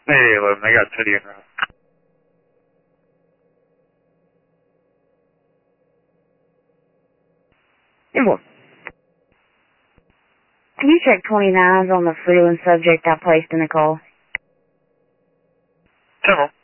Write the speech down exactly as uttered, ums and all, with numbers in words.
Mayday eleven, I got Teddy in route. Yeah, well, can you check twenty-nines on the Freeland subject I placed in the call? ten